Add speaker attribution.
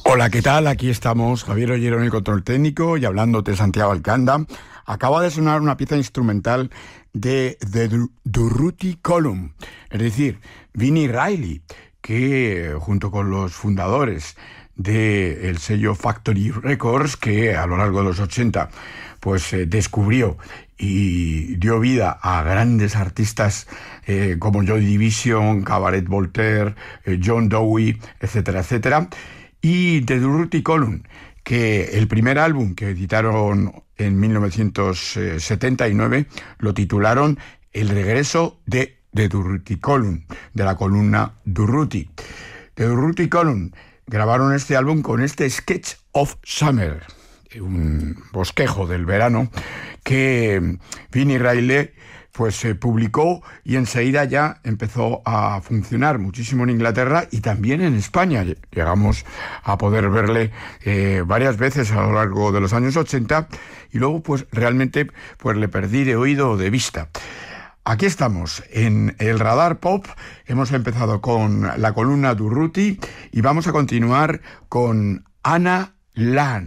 Speaker 1: Hola, ¿qué tal? Aquí estamos, Javier Ollero en el control técnico y hablándote Santiago Alcanda. Acaba de sonar una pieza instrumental de The Durruti Column, es decir, Vini Reilly, que junto con los fundadores del sello Factory Records, que a lo largo de los 80 pues descubrió y dio vida a grandes artistas como Joy Division, Cabaret Voltaire, John Dowie, etcétera, etcétera. Y The Durruti Column, que el primer álbum que editaron en 1979 lo titularon El regreso de The Durruti Column, de la columna Durruti. The Durruti Column grabaron este álbum con este Sketch of Summer, un bosquejo del verano que Vini Reilly pues publicó y enseguida ya empezó a funcionar muchísimo en Inglaterra y también en España. Llegamos a poder verle varias veces a lo largo de los años 80 y luego pues realmente pues le perdí de oído o de vista. Aquí estamos en el Radar Pop, hemos empezado con la columna Durruti y vamos a continuar con Anna Land.